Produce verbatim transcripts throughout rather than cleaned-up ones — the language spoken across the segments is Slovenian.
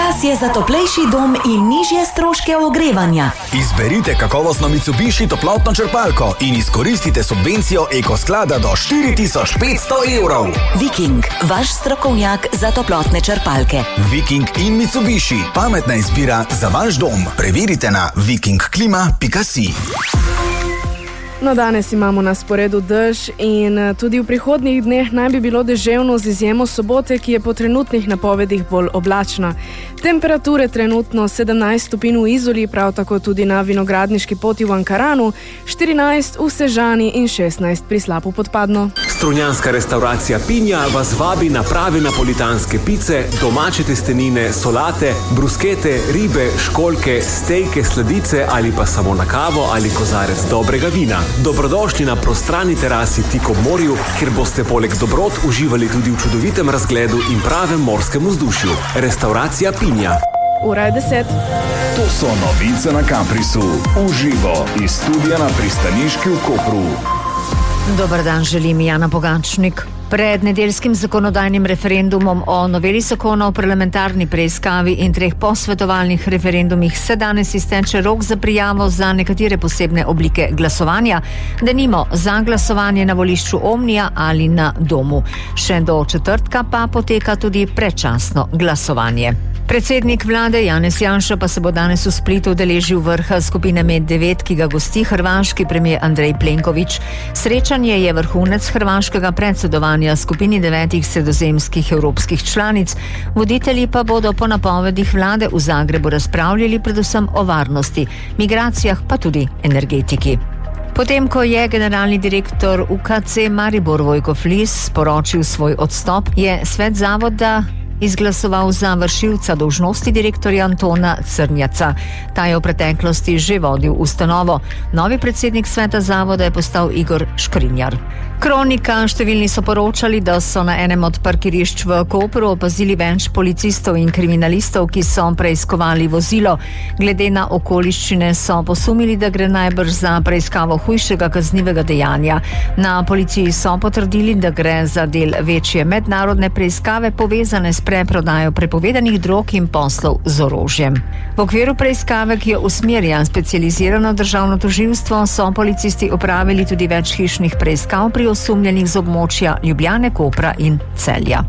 Čas je za toplejši dom in nižje stroške ogrevanja. Izberite kakovostno Mitsubishi toplotno črpalko in izkoristite subvencijo Ekosklada do štiri tisoč petsto evrov. Viking, vaš strokovnjak za toplotne črpalke. Viking in Mitsubishi, pametna izbira za vaš dom. Preverite na viking klima pika si. No, danes imamo na sporedu dež in tudi v prihodnjih dneh naj bi bilo deževno z izjemo sobote, ki je po trenutnih napovedih bolj oblačna. Temperature trenutno sedemnajst stopinj v Izoli, prav tako tudi na Vinogradniški poti v Ankaranu, štirinajst v Sežani in šestnajst pri Slapu pod Padno. Strunjanska restauracija Pinja vas vabi na prave napolitanske pice, domače testenine, solate, bruskete, ribe, školjke, stejke, sladice ali pa samo na kavo ali kozarec dobrega vina. Dobrodošli na prostrani terasi tik ob morju, kjer boste poleg dobrot uživali tudi v čudovitem razgledu in pravem morskem vzdušju. Restauracija Pinja. Ura je deset. To so novice na Kamprisu. Uživo iz studia na Pristaniški v Kopru. Dobar dan, želim Jana Pogačnik. Pred nedeljskim zakonodajnim referendumom o noveli zakona o parlamentarni preiskavi in treh posvetovalnih referendumih se danes izteče rok za prijavo za nekatere posebne oblike glasovanja, denimo za glasovanje na volišču Omnija ali na domu. Še do četrtka pa poteka tudi predčasno glasovanje. Predsednik vlade Janez Janša pa se bo danes v Splitu udeležil vrha skupine Med devet, ki ga gosti hrvaški premijer Andrej Plenković. Srečanje je vrhunec hrvaškega predsedovanja skupini devetih sredozemskih evropskih članic. Voditelji pa bodo po napovedih vlade v Zagrebu razpravljali predvsem o varnosti, migracijah pa tudi energetiki. Potem, ko je generalni direktor U K C Maribor Vojko Flis sporočil svoj odstop, je svet zavoda izglasoval za vršilca dolžnosti direktorja Antona Crnjaca. Ta je v preteklosti že vodil ustanovo. Novi predsednik sveta zavoda je postal Igor Škrinjar. Kronika, številni so poročali, da so na enem od parkirišč v Kopru opazili več policistov in kriminalistov, ki so preiskovali vozilo. Glede na okoliščine so posumili, da gre najbrž za preiskavo hujšega kaznivega dejanja. Na policiji so potrdili, da gre za del večje mednarodne preiskave povezane s preprodajo prepovedanih drog in poslov z orožjem. V okviru preiskave, ki jo usmerja specializirano državno tožilstvo, so policisti opravili tudi več hišnih preiskav pri osumljenih z območja Ljubljane, Kopra in Celja.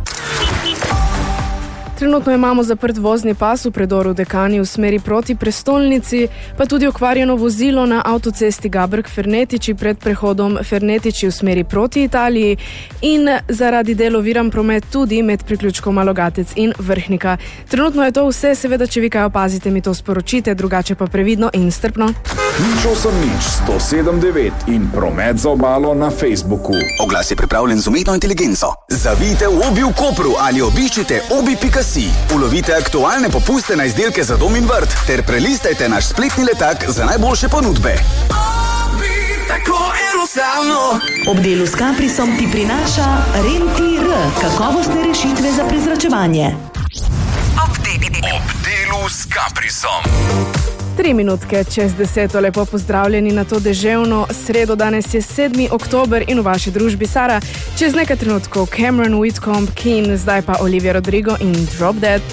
Trenutno imamo zaprt vozni pas v predoru Dekani v smeri proti prestolnici, pa tudi okvarjeno vozilo na avtocesti Gabrk-Fernetiči pred prehodom Fernetiči v smeri proti Italiji in zaradi del oviran promet tudi med priključkom Logatec in Vrhnika. Trenutno je to vse, seveda, če vi kaj opazite, mi to sporočite, drugače pa previdno in strpno. Nič osem nič sto sedem devet in promet za obalo na Facebooku. Oglas je pripravljen z umetno inteligenco. Zavijte v Obi v Kopru ali obiščite obi pika si. Ulovite aktualne popuste na izdelke za dom in vrt ter prelistajte naš spletni letak za najboljše ponudbe. Obi, tako enostavno. Ob delu s Kamprisom ti prinaša Rentir, kakovostne rešitve za prezračevanje. Ob delu s Kamprisom. Tri minutke čez deseto, lepo pozdravljeni na to deževno sredo. Danes je sedmi oktober in v vaši družbi Sara. Čez nekaj trenutkov Cameron Whitcomb, Keen, zdaj pa Olivia Rodrigo in Drop Dead.